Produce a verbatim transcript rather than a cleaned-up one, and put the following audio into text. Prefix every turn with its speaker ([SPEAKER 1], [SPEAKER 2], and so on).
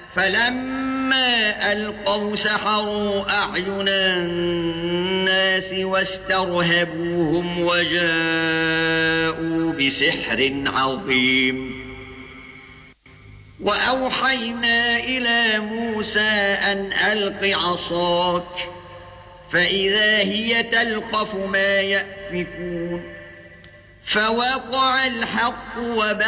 [SPEAKER 1] فلما ألقوا سحروا أعين الناس واسترهبوهم وجاءوا بسحر عظيم وأوحينا إلى موسى أن ألق عصاك فإذا هي تلقف ما يأفكون فوقع الحق وبقى